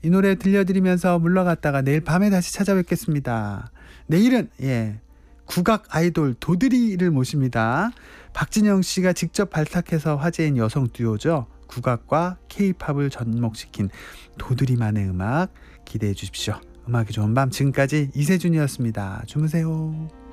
이 노래 들려드리면서 물러갔다가 내일 밤에 다시 찾아뵙겠습니다. 내일은 국악 아이돌 도드리를 모십니다. 박진영 씨가 직접 발탁해서 화제인 여성 듀오죠. 국악과 K-팝을 접목시킨 도드리만의 음악 기대해 주십시오. 음악이 좋은 밤, 지금까지 이세준이었습니다. 주무세요.